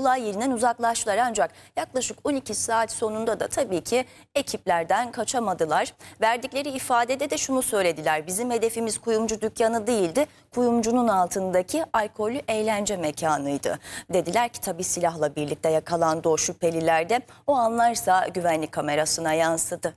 olay yerinden uzaklaştılar. Ancak yaklaşık 12 saat sonunda da tabii ki ekiplerden kaçamadılar. Verdikleri ifadede de şunu söylediler: bizim hedefimiz kuyumcu dükkanı değildi, kuyumcunun altındaki alkollü eğlence mekanıydı dediler ki tabii silahla birlikte yakalandı o şüpheliler de. O anlarsa güvenlik kamerasına yansıdı.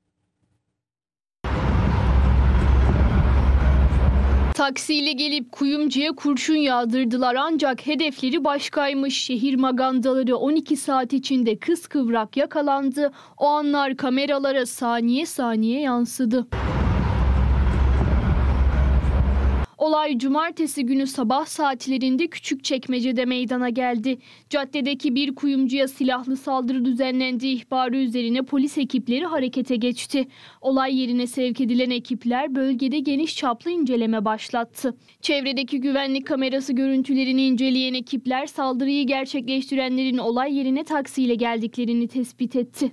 Taksiyle gelip kuyumcuya kurşun yağdırdılar ancak hedefleri başkaymış. Şehir magandaları 12 saat içinde kıskıvrak yakalandı. O anlar kameralara saniye saniye yansıdı. Olay cumartesi günü sabah saatlerinde Küçükçekmece'de meydana geldi. Caddedeki bir kuyumcuya silahlı saldırı düzenlendiği ihbarı üzerine polis ekipleri harekete geçti. Olay yerine sevk edilen ekipler bölgede geniş çaplı inceleme başlattı. Çevredeki güvenlik kamerası görüntülerini inceleyen ekipler saldırıyı gerçekleştirenlerin olay yerine taksiyle geldiklerini tespit etti.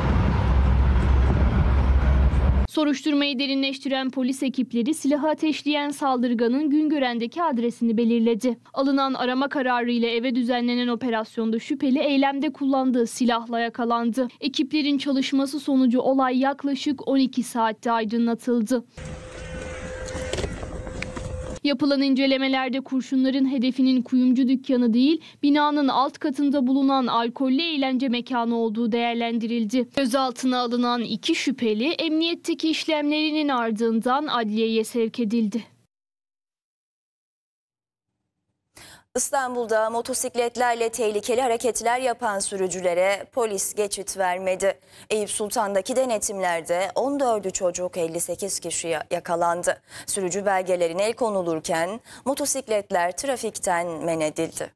Soruşturmayı derinleştiren polis ekipleri silahı ateşleyen saldırganın Güngören'deki adresini belirledi. Alınan arama kararıyla eve düzenlenen operasyonda şüpheli eylemde kullandığı silahla yakalandı. Ekiplerin çalışması sonucu olay yaklaşık 12 saatte aydınlatıldı. Yapılan incelemelerde kurşunların hedefinin kuyumcu dükkanı değil, binanın alt katında bulunan alkollü eğlence mekanı olduğu değerlendirildi. Gözaltına alınan 2 şüpheli emniyetteki işlemlerinin ardından adliyeye sevk edildi. İstanbul'da motosikletlerle tehlikeli hareketler yapan sürücülere polis geçit vermedi. Eyüp Sultan'daki denetimlerde 14 çocuk 58 kişi yakalandı. Sürücü belgelerine el konulurken motosikletler trafikten men edildi.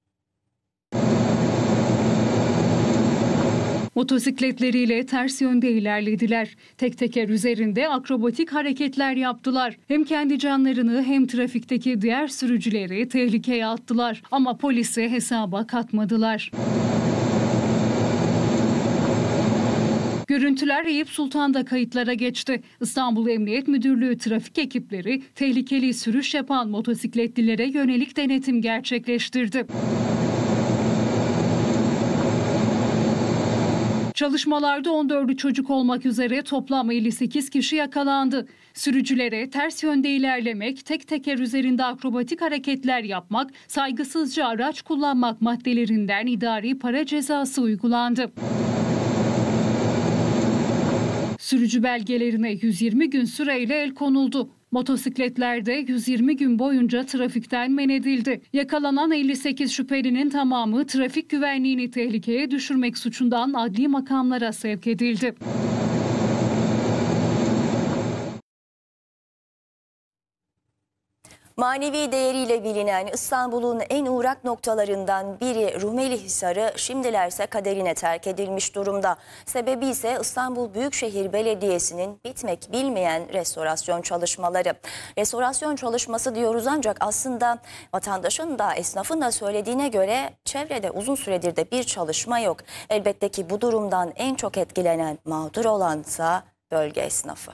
Motosikletleriyle ters yönde ilerlediler. Tek teker üzerinde akrobatik hareketler yaptılar. Hem kendi canlarını hem trafikteki diğer sürücüleri tehlikeye attılar. Ama polise hesaba katmadılar. Görüntüler Eyüp Sultan'da kayıtlara geçti. İstanbul Emniyet Müdürlüğü trafik ekipleri tehlikeli sürüş yapan motosikletlilere yönelik denetim gerçekleştirdi. Çalışmalarda 14'ü çocuk olmak üzere toplam 58 kişi yakalandı. Sürücülere ters yönde ilerlemek, tek teker üzerinde akrobatik hareketler yapmak, saygısızca araç kullanmak maddelerinden idari para cezası uygulandı. Sürücü belgelerine 120 gün süreyle el konuldu. Motosikletlerde 120 gün boyunca trafikten men edildi. Yakalanan 58 şüphelinin tamamı trafik güvenliğini tehlikeye düşürmek suçundan adli makamlara sevk edildi. Manevi değeriyle bilinen İstanbul'un en uğrak noktalarından biri Rumelihisar'ı şimdilerse kaderine terk edilmiş durumda. Sebebi ise İstanbul Büyükşehir Belediyesi'nin bitmek bilmeyen restorasyon çalışmaları. Restorasyon çalışması diyoruz ancak aslında vatandaşın da esnafın da söylediğine göre çevrede uzun süredir de bir çalışma yok. Elbette ki bu durumdan en çok etkilenen, mağdur olansa bölge esnafı.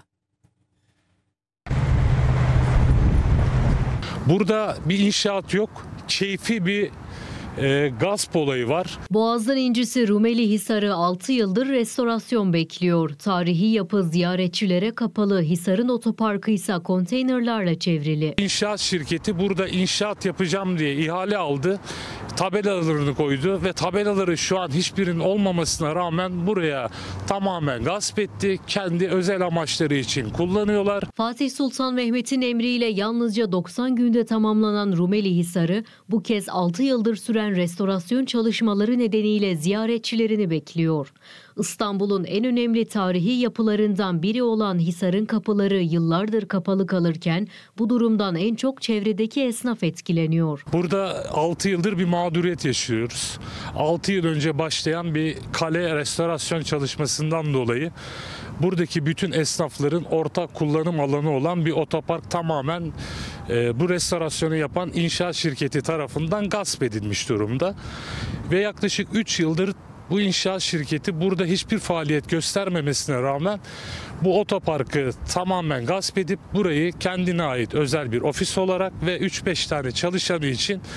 Burada bir inşaat yok, keyfi bir gasp olayı var. Boğaz'ın incisi Rumelihisar'ı 6 yıldır restorasyon bekliyor. Tarihi yapı ziyaretçilere kapalı, Hisar'ın otoparkı ise konteynerlarla çevrili. İnşaat şirketi burada inşaat yapacağım diye ihale aldı. Tabelalarını koydu ve tabelaları şu an hiçbirinin olmamasına rağmen buraya tamamen gasp etti. Kendi özel amaçları için kullanıyorlar. Fatih Sultan Mehmet'in emriyle yalnızca 90 günde tamamlanan Rumelihisar'ı bu kez 6 yıldır süren restorasyon çalışmaları nedeniyle ziyaretçilerini bekliyor. İstanbul'un en önemli tarihi yapılarından biri olan Hisar'ın kapıları yıllardır kapalı kalırken bu durumdan en çok çevredeki esnaf etkileniyor. Burada 6 yıldır bir mağduriyet yaşıyoruz. 6 yıl önce başlayan bir kale restorasyon çalışmasından dolayı buradaki bütün esnafların ortak kullanım alanı olan bir otopark tamamen bu restorasyonu yapan inşaat şirketi tarafından gasp edilmiş durumda. Ve yaklaşık 3 yıldır bu inşaat şirketi burada hiçbir faaliyet göstermemesine rağmen bu otoparkı tamamen gasp edip burayı kendine ait özel bir ofis olarak ve 3-5 tane çalışanı için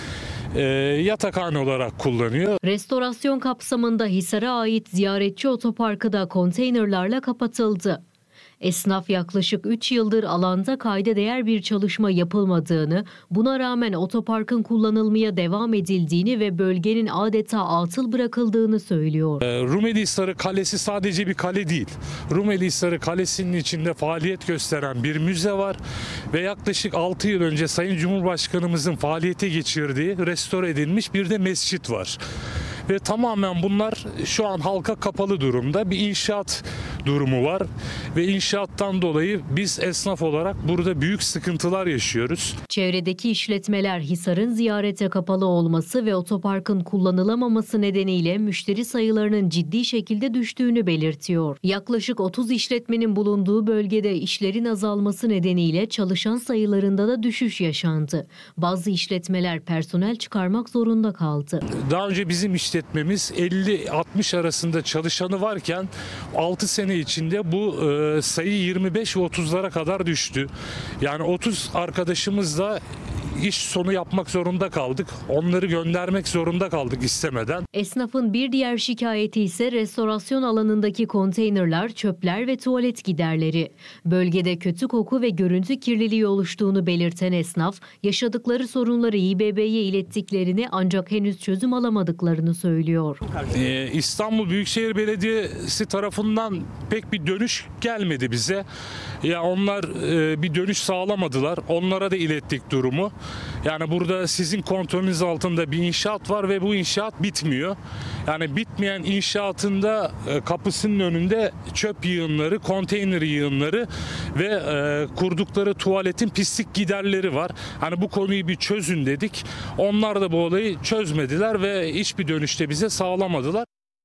yatakhane olarak kullanıyor. Restorasyon kapsamında Hisar'a ait ziyaretçi otoparkı da konteynerlarla kapatıldı. Esnaf yaklaşık 3 yıldır alanda kayda değer bir çalışma yapılmadığını, buna rağmen otoparkın kullanılmaya devam edildiğini ve bölgenin adeta atıl bırakıldığını söylüyor. Rumelihisarı Kalesi sadece bir kale değil. Rumelihisarı Kalesi'nin içinde faaliyet gösteren bir müze var ve yaklaşık 6 yıl önce Sayın Cumhurbaşkanımızın faaliyete geçirdiği restore edilmiş bir de mescit var. Ve tamamen bunlar şu an halka kapalı durumda. Bir inşaat durumu var ve inşaattan dolayı biz esnaf olarak burada büyük sıkıntılar yaşıyoruz. Çevredeki işletmeler Hisar'ın ziyarete kapalı olması ve otoparkın kullanılamaması nedeniyle müşteri sayılarının ciddi şekilde düştüğünü belirtiyor. Yaklaşık 30 işletmenin bulunduğu bölgede işlerin azalması nedeniyle çalışan sayılarında da düşüş yaşandı. Bazı işletmeler personel çıkarmak zorunda kaldı. Daha önce bizim işletmemiz 50-60 arasında çalışanı varken 6 sene içinde bu sayı 25 ve 30'lara kadar düştü. Yani 30 arkadaşımızla iş sonu yapmak zorunda kaldık. Onları göndermek zorunda kaldık istemeden. Esnafın bir diğer şikayeti ise restorasyon alanındaki konteynerler, çöpler ve tuvalet giderleri. Bölgede kötü koku ve görüntü kirliliği oluştuğunu belirten esnaf, yaşadıkları sorunları İBB'ye ilettiklerini ancak henüz çözüm alamadıklarını söylüyor. İstanbul Büyükşehir Belediyesi tarafından pek bir dönüş gelmedi bize. Ya onlar bir dönüş sağlamadılar. Onlara da ilettik durumu. Yani burada sizin kontrolünüz altında bir inşaat var ve bu inşaat bitmiyor. Yani bitmeyen inşaatında kapısının önünde çöp yığınları, konteyner yığınları ve kurdukları tuvaletin pislik giderleri var. Hani bu konuyu bir çözün dedik. Onlar da bu olayı çözmediler ve hiçbir dönüşte bize sağlamadılar.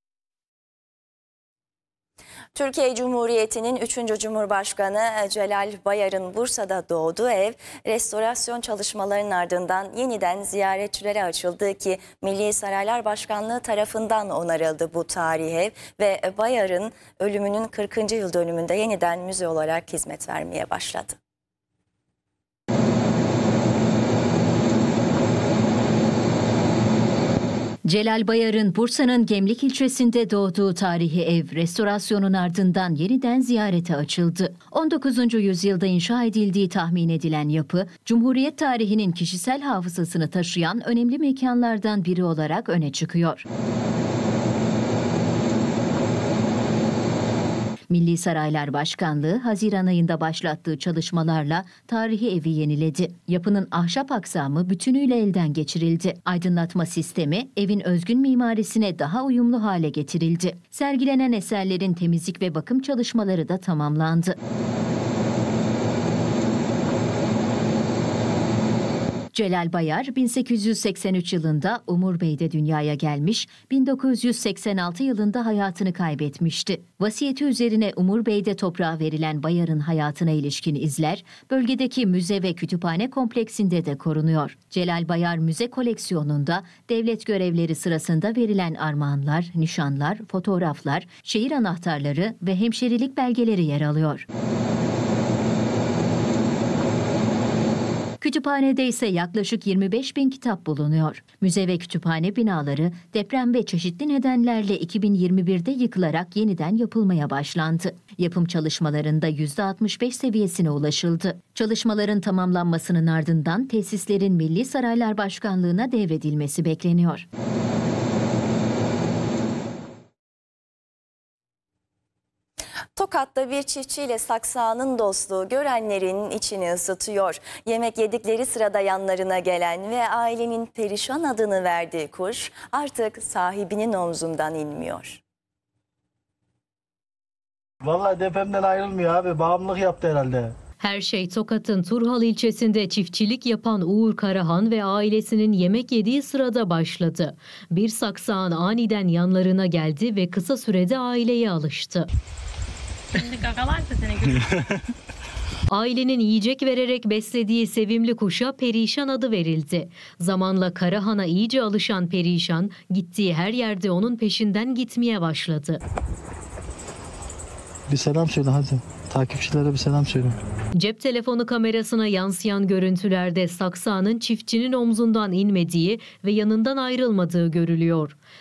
Türkiye Cumhuriyeti'nin 3. Cumhurbaşkanı Celal Bayar'ın Bursa'da doğduğu ev, restorasyon çalışmalarının ardından yeniden ziyaretçilere açıldı ki Milli Saraylar Başkanlığı tarafından onarıldı bu tarihi ev ve Bayar'ın ölümünün 40. yıl dönümünde yeniden müze olarak hizmet vermeye başladı. Celal Bayar'ın Bursa'nın Gemlik ilçesinde doğduğu tarihi ev restorasyonun ardından yeniden ziyarete açıldı. 19. yüzyılda inşa edildiği tahmin edilen yapı, Cumhuriyet tarihinin kişisel hafızasını taşıyan önemli mekanlardan biri olarak öne çıkıyor. Milli Saraylar Başkanlığı Haziran ayında başlattığı çalışmalarla tarihi evi yeniledi. Yapının ahşap aksamı bütünüyle elden geçirildi. Aydınlatma sistemi evin özgün mimarisine daha uyumlu hale getirildi. Sergilenen eserlerin temizlik ve bakım çalışmaları da tamamlandı. Celal Bayar 1883 yılında Umurbey'de dünyaya gelmiş, 1986 yılında hayatını kaybetmişti. Vasiyeti üzerine Umurbey'de toprağa verilen Bayar'ın hayatına ilişkin izler, bölgedeki müze ve kütüphane kompleksinde de korunuyor. Celal Bayar Müze Koleksiyonu'nda devlet görevleri sırasında verilen armağanlar, nişanlar, fotoğraflar, şehir anahtarları ve hemşerilik belgeleri yer alıyor. Kütüphanede ise yaklaşık 25.000 kitap bulunuyor. Müze ve kütüphane binaları deprem ve çeşitli nedenlerle 2021'de yıkılarak yeniden yapılmaya başlandı. Yapım çalışmalarında %65 seviyesine ulaşıldı. Çalışmaların tamamlanmasının ardından tesislerin Milli Saraylar Başkanlığı'na devredilmesi bekleniyor. Tokat'ta bir çiftçiyle saksağının dostluğu görenlerin içini ısıtıyor. Yemek yedikleri sırada yanlarına gelen ve ailenin Perişan adını verdiği kuş artık sahibinin omzundan inmiyor. Vallahi depremden ayrılmıyor abi. Bağımlılık yaptı herhalde. Her şey Tokat'ın Turhal ilçesinde çiftçilik yapan Uğur Karahan ve ailesinin yemek yediği sırada başladı. Bir saksağın aniden yanlarına geldi ve kısa sürede aileye alıştı. Ailenin yiyecek vererek beslediği sevimli kuşa Perişan adı verildi. Zamanla Karahan'a iyice alışan Perişan, gittiği her yerde onun peşinden gitmeye başladı. Bir selam söyle hadi. Takipçilere bir selam söyle. Cep telefonu kamerasına yansıyan görüntülerde saksağının çiftçinin omzundan inmediği ve yanından ayrılmadığı görülüyor.